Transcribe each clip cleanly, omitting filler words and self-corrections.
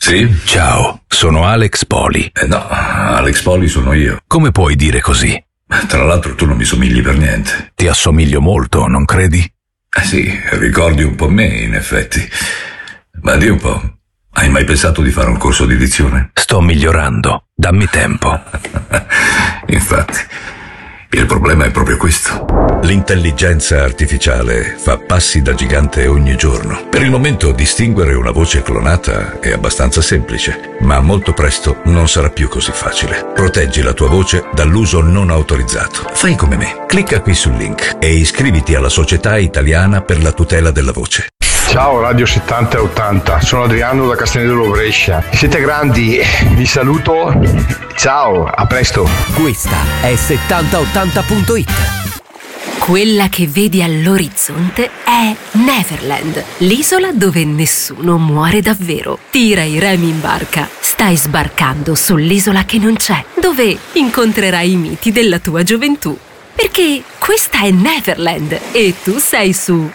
Sì? Ciao, sono Alex Poli. No, Alex Poli sono io. Come puoi dire così? Tra l'altro tu non mi somigli per niente. Ti assomiglio molto, non credi? Sì, ricordi un po' me, in effetti. Ma di un po', hai mai pensato di fare un corso di dizione? Sto migliorando, dammi tempo. Infatti, il problema è proprio questo. L'intelligenza artificiale fa passi da gigante ogni giorno. Per il momento distinguere una voce clonata è abbastanza semplice, ma molto presto non sarà più così facile. Proteggi la tua voce dall'uso non autorizzato. Fai come me, clicca qui sul link e iscriviti alla Società Italiana per la tutela della voce. Ciao Radio 70 e 80, sono Adriano da Castello Brescia. Siete grandi, vi saluto. Ciao, a presto. Questa è 7080.it. Quella che vedi all'orizzonte è Neverland, l'isola dove nessuno muore davvero. Tira i remi in barca, stai sbarcando sull'isola che non c'è, dove incontrerai i miti della tua gioventù. Perché questa è Neverland e tu sei su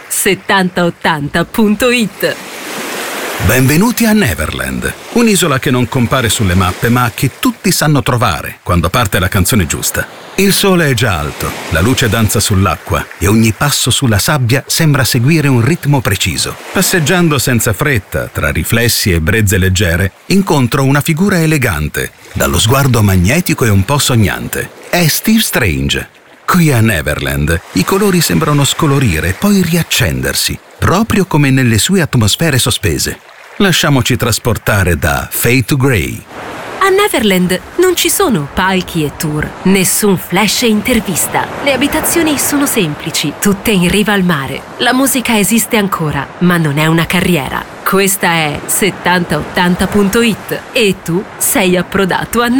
7080.it. Benvenuti a Neverland, un'isola che non compare sulle mappe ma che tutti sanno trovare quando parte la canzone giusta. Il sole è già alto, la luce danza sull'acqua e ogni passo sulla sabbia sembra seguire un ritmo preciso. Passeggiando senza fretta, tra riflessi e brezze leggere, incontro una figura elegante, dallo sguardo magnetico e un po' sognante. È Steve Strange. Qui a Neverland i colori sembrano scolorire e poi riaccendersi, proprio come nelle sue atmosfere sospese. Lasciamoci trasportare da Fade to Grey. A Neverland non ci sono palchi e tour, nessun flash e intervista. Le abitazioni sono semplici, tutte in riva al mare. La musica esiste ancora, ma non è una carriera. Questa è 7080.it e tu sei approdato a Neverland.